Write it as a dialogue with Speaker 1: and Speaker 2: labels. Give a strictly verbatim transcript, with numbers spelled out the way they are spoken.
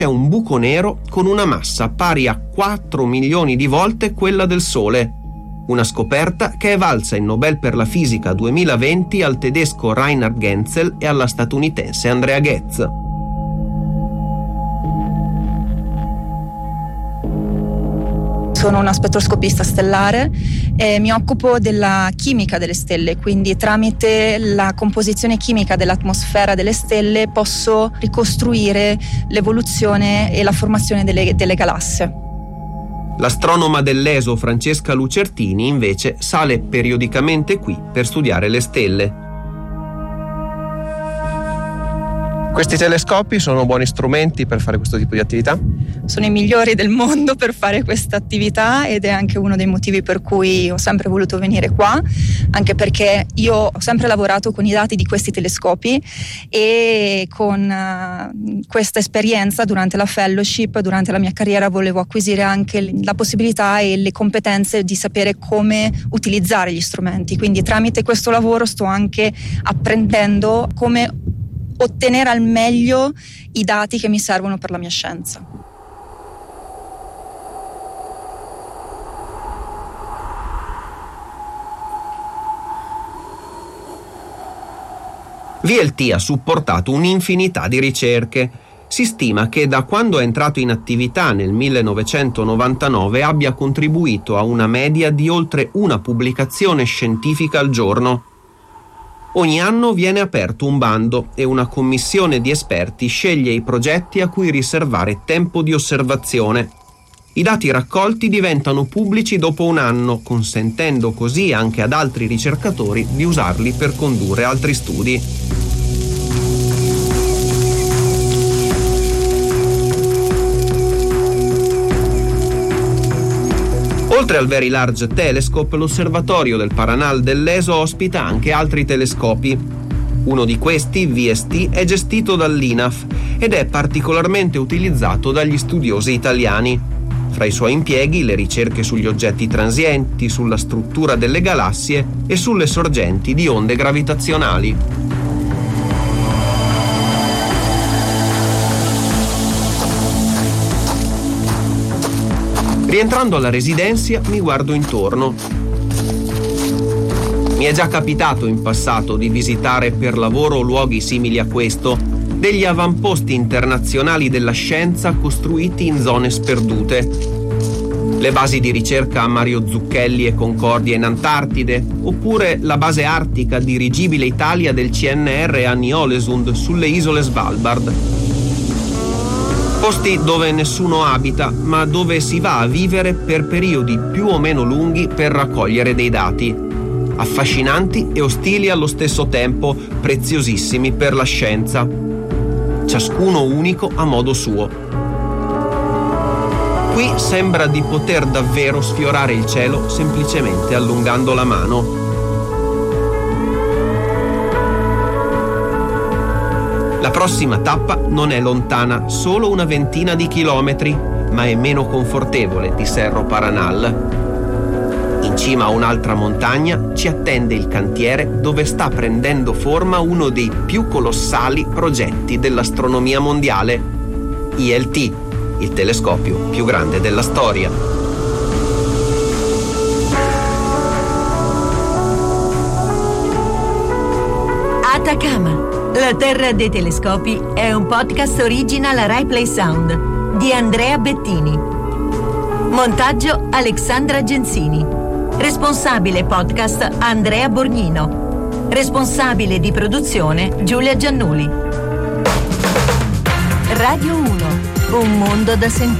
Speaker 1: è un buco nero con una massa pari a quattro milioni di volte quella del Sole. Una scoperta che è valsa il Nobel per la fisica duemilaventi al tedesco Reinhard Genzel e alla statunitense Andrea Ghez.
Speaker 2: Sono una spettroscopista stellare e mi occupo della chimica delle stelle, quindi tramite la composizione chimica dell'atmosfera delle stelle posso ricostruire l'evoluzione e la formazione delle, delle galassie.
Speaker 1: L'astronoma dell'E S O Francesca Lucertini invece sale periodicamente qui per studiare le stelle. Questi telescopi sono buoni strumenti per fare questo tipo di attività?
Speaker 2: Sono i migliori del mondo per fare questa attività ed è anche uno dei motivi per cui ho sempre voluto venire qua, anche perché io ho sempre lavorato con i dati di questi telescopi e con uh, questa esperienza durante la fellowship, durante la mia carriera, volevo acquisire anche la possibilità e le competenze di sapere come utilizzare gli strumenti. Quindi tramite questo lavoro sto anche apprendendo come ottenere al meglio i dati che mi servono per la mia scienza.
Speaker 1: V L T ha supportato un'infinità di ricerche. Si stima che da quando è entrato in attività nel millenovecentonovantanove abbia contribuito a una media di oltre una pubblicazione scientifica al giorno. Ogni anno viene aperto un bando e una commissione di esperti sceglie i progetti a cui riservare tempo di osservazione. I dati raccolti diventano pubblici dopo un anno, consentendo così anche ad altri ricercatori di usarli per condurre altri studi. Oltre al Very Large Telescope, l'osservatorio del Paranal dell'E S O ospita anche altri telescopi. Uno di questi, V S T, è gestito dall'I N A F ed è particolarmente utilizzato dagli studiosi italiani. Fra i suoi impieghi le ricerche sugli oggetti transienti, sulla struttura delle galassie e sulle sorgenti di onde gravitazionali. Rientrando alla residenza mi guardo intorno. Mi è già capitato in passato di visitare per lavoro luoghi simili a questo, degli avamposti internazionali della scienza costruiti in zone sperdute. Le basi di ricerca a Mario Zucchelli e Concordia in Antartide, oppure la base artica dirigibile Italia del C N R a Ny-Ålesund sulle isole Svalbard. Posti dove nessuno abita, ma dove si va a vivere per periodi più o meno lunghi per raccogliere dei dati. Affascinanti e ostili allo stesso tempo, preziosissimi per la scienza. Ciascuno unico a modo suo. Qui sembra di poter davvero sfiorare il cielo semplicemente allungando la mano. La prossima tappa non è lontana, solo una ventina di chilometri, ma è meno confortevole di Cerro Paranal. In cima a un'altra montagna ci attende il cantiere dove sta prendendo forma uno dei più colossali progetti dell'astronomia mondiale, I L T, il telescopio più grande della storia.
Speaker 3: Atacama, la terra dei telescopi, è un podcast original Rai Play Sound di Andrea Bettini. Montaggio Alexandra Genzini. Responsabile podcast Andrea Borgnino. Responsabile di produzione Giulia Giannuli. Radio uno, un mondo da sentire.